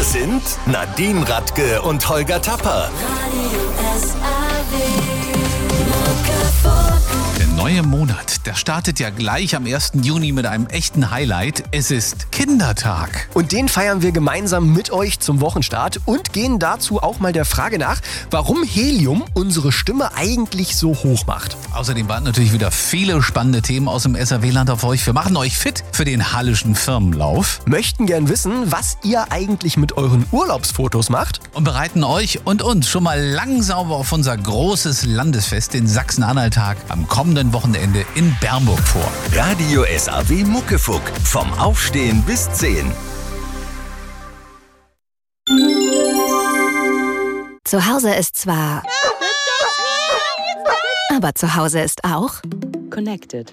sind Nadine Radke und Holger Tapper. Der neue Monat, der startet ja gleich am 1. Juni mit einem echten Highlight. Es ist Kindertag. Und den feiern wir gemeinsam mit euch zum Wochenstart und gehen dazu auch mal der Frage nach, warum Helium unsere Stimme eigentlich so hoch macht. Außerdem warten natürlich wieder viele spannende Themen aus dem SAW-Land auf euch. Wir machen euch fit für den Hallischen Firmenlauf. Möchten gern wissen, was ihr eigentlich mit euren Urlaubsfotos macht. Und bereiten euch und uns schon mal langsam auf unser großes Landesfest, den Sachsen-Anhalt-Tag, am kommenden Wochenende in Bernburg vor. Radio SAW Muckefuck. Vom Aufstehen bis 10. Zu Hause ist zwar... aber zu Hause ist auch... Connected.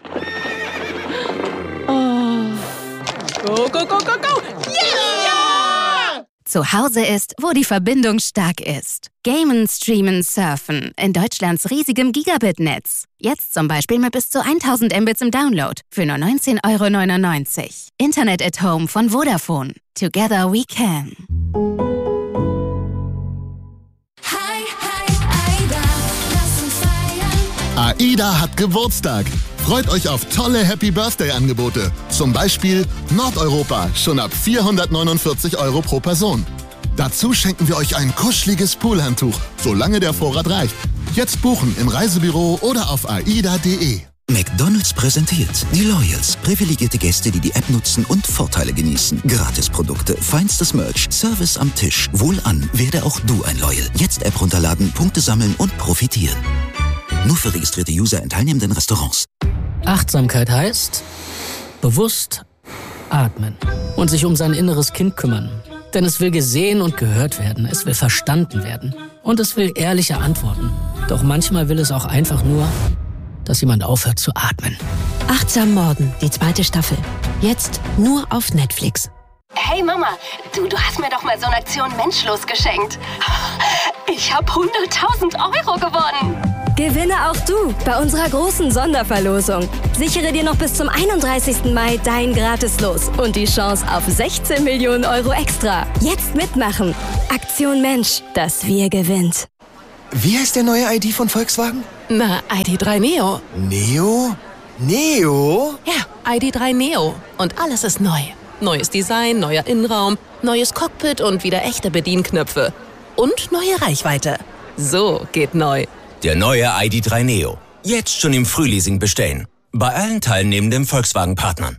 Oh. Go, go, go, go, go! Yeah! Zu Hause ist, wo die Verbindung stark ist. Gamen, Streamen, Surfen in Deutschlands riesigem Gigabit-Netz. Jetzt zum Beispiel mit bis zu 1000 Mbits im Download für nur 19,99 €. Internet at Home von Vodafone. Together we can. AIDA hat Geburtstag. Freut euch auf tolle Happy-Birthday-Angebote. Zum Beispiel Nordeuropa, schon ab 449 € pro Person. Dazu schenken wir euch ein kuscheliges Poolhandtuch, solange der Vorrat reicht. Jetzt buchen im Reisebüro oder auf aida.de. McDonald's präsentiert die Loyals. Privilegierte Gäste, die die App nutzen und Vorteile genießen. Gratisprodukte, feinstes Merch, Service am Tisch. Wohlan, werde auch du ein Loyal. Jetzt App runterladen, Punkte sammeln und profitieren. Nur für registrierte User in teilnehmenden Restaurants. Achtsamkeit heißt bewusst atmen und sich um sein inneres Kind kümmern. Denn es will gesehen und gehört werden, es will verstanden werden und es will ehrliche Antworten. Doch manchmal will es auch einfach nur, dass jemand aufhört zu atmen. Achtsam Morden, die 2. Staffel. Jetzt nur auf Netflix. Hey Mama, du hast mir doch mal so eine Aktion Menschlos geschenkt. Ich habe 100.000 € gewonnen. Gewinne auch du bei unserer großen Sonderverlosung. Sichere dir noch bis zum 31. Mai dein Gratislos und die Chance auf 16 Millionen € extra. Jetzt mitmachen. Aktion Mensch, das Wir gewinnt. Wie heißt der neue ID von Volkswagen? Na, ID.3 Neo. Neo? Neo? Ja, ID.3 Neo. Und alles ist neu. Neues Design, neuer Innenraum, neues Cockpit und wieder echte Bedienknöpfe. Und neue Reichweite. So geht neu. Der neue ID.3 Neo. Jetzt schon im Frühleasing bestellen. Bei allen teilnehmenden Volkswagen-Partnern.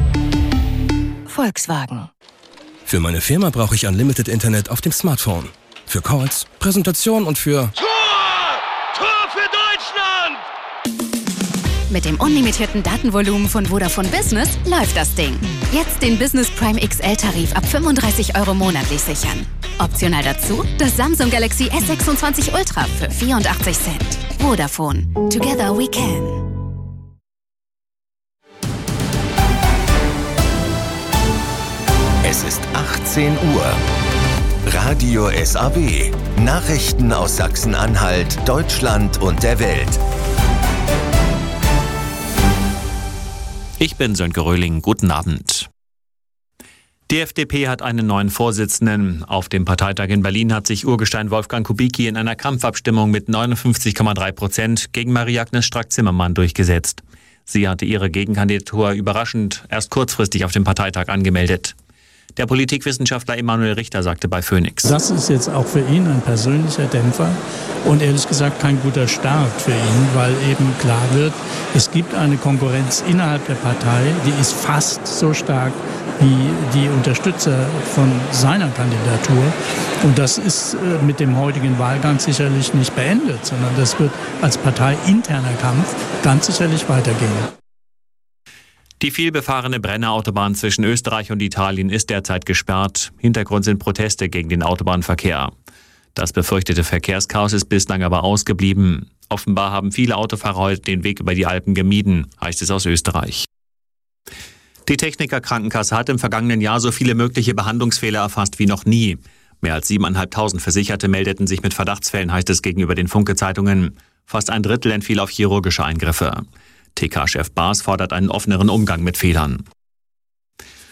Volkswagen. Für meine Firma brauche ich Unlimited Internet auf dem Smartphone. Für Calls, Präsentation und für... Tor für Deutschland! Mit dem unlimitierten Datenvolumen von Vodafone Business läuft das Ding. Jetzt den Business Prime XL-Tarif ab 35 € monatlich sichern. Optional dazu das Samsung Galaxy S26 Ultra für 84 Cent. Vodafone. Together we can. Es ist 18 Uhr. Radio SAW. Nachrichten aus Sachsen-Anhalt, Deutschland und der Welt. Ich bin Sönke Röhling. Guten Abend. Die FDP hat einen neuen Vorsitzenden. Auf dem Parteitag in Berlin hat sich Urgestein Wolfgang Kubicki in einer Kampfabstimmung mit 59,3% gegen Marie-Agnes Strack-Zimmermann durchgesetzt. Sie hatte ihre Gegenkandidatur überraschend erst kurzfristig auf dem Parteitag angemeldet. Der Politikwissenschaftler Emanuel Richter sagte bei Phoenix: Das ist jetzt auch für ihn ein persönlicher Dämpfer und ehrlich gesagt kein guter Start für ihn, weil eben klar wird, es gibt eine Konkurrenz innerhalb der Partei, die ist fast so stark wie die Unterstützer von seiner Kandidatur. Und das ist mit dem heutigen Wahlgang sicherlich nicht beendet, sondern das wird als parteiinterner Kampf ganz sicherlich weitergehen. Die vielbefahrene Brenner-Autobahn zwischen Österreich und Italien ist derzeit gesperrt. Hintergrund sind Proteste gegen den Autobahnverkehr. Das befürchtete Verkehrschaos ist bislang aber ausgeblieben. Offenbar haben viele Autofahrer heute den Weg über die Alpen gemieden, heißt es aus Österreich. Die Techniker Krankenkasse hat im vergangenen Jahr so viele mögliche Behandlungsfehler erfasst wie noch nie. Mehr als 7.500 Versicherte meldeten sich mit Verdachtsfällen, heißt es gegenüber den Funke-Zeitungen. Fast ein Drittel entfiel auf chirurgische Eingriffe. TK-Chef Baas fordert einen offeneren Umgang mit Fehlern.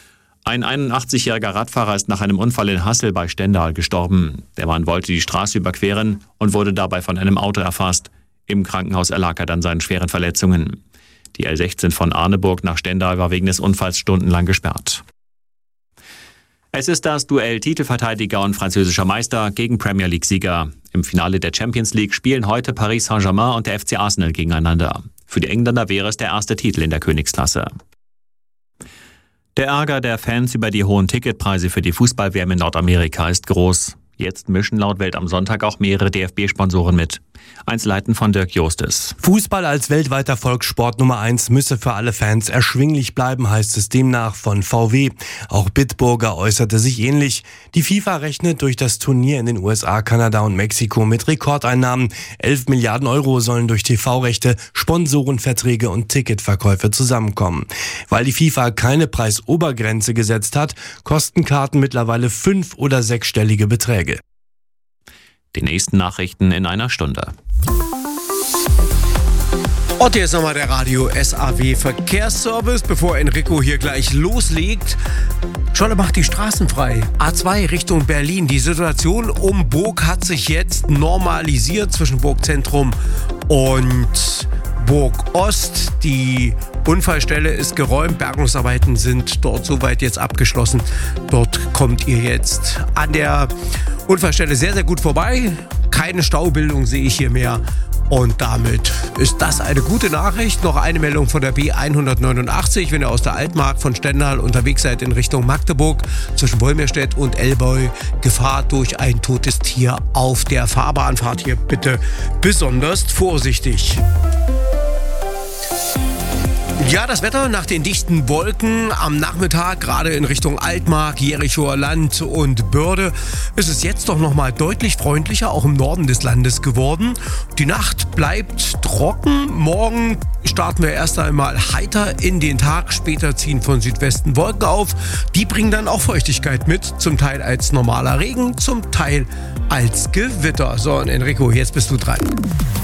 Ein 81-jähriger Radfahrer ist nach einem Unfall in Hassel bei Stendal gestorben. Der Mann wollte die Straße überqueren und wurde dabei von einem Auto erfasst. Im Krankenhaus erlag er dann seinen schweren Verletzungen. Die L16 von Arneburg nach Stendal war wegen des Unfalls stundenlang gesperrt. Es ist das Duell Titelverteidiger und französischer Meister gegen Premier League-Sieger. Im Finale der Champions League spielen heute Paris Saint-Germain und der FC Arsenal gegeneinander. Für die Engländer wäre es der erste Titel in der Königsklasse. Der Ärger der Fans über die hohen Ticketpreise für die Fußball-WM in Nordamerika ist groß. Jetzt mischen laut Welt am Sonntag auch mehrere DFB-Sponsoren mit. Einzelheiten von Dirk Jostes. Fußball als weltweiter Volkssport Nummer 1 müsse für alle Fans erschwinglich bleiben, heißt es demnach von VW. Auch Bitburger äußerte sich ähnlich. Die FIFA rechnet durch das Turnier in den USA, Kanada und Mexiko mit Rekordeinnahmen. 11 Milliarden Euro sollen durch TV-Rechte, Sponsorenverträge und Ticketverkäufe zusammenkommen. Weil die FIFA keine Preisobergrenze gesetzt hat, kosten Karten mittlerweile 5- oder 6-stellige Beträge. Die nächsten Nachrichten in einer Stunde. Und jetzt nochmal der Radio SAW Verkehrsservice, bevor Enrico hier gleich loslegt. Scholle macht die Straßen frei. A2 Richtung Berlin. Die Situation um Burg hat sich jetzt normalisiert zwischen Burgzentrum und Burg Ost. Die Unfallstelle ist geräumt. Bergungsarbeiten sind dort soweit jetzt abgeschlossen. Dort kommt ihr jetzt an der Unfallstelle sehr, sehr gut vorbei. Keine Staubildung sehe ich hier mehr. Und damit ist das eine gute Nachricht. Noch eine Meldung von der B189. Wenn ihr aus der Altmark von Stendal unterwegs seid in Richtung Magdeburg, zwischen Wolmirstedt und Elbeu, Gefahr durch ein totes Tier auf der Fahrbahn. Fahrt hier bitte besonders vorsichtig. Ja, das Wetter nach den dichten Wolken am Nachmittag, gerade in Richtung Altmark, Jerichoer Land und Börde, ist es jetzt doch nochmal deutlich freundlicher, auch im Norden des Landes geworden. Die Nacht bleibt trocken. Morgen starten wir erst einmal heiter in den Tag. Später ziehen von Südwesten Wolken auf. Die bringen dann auch Feuchtigkeit mit, zum Teil als normaler Regen, zum Teil als Gewitter. So, und Enrico, jetzt bist du dran.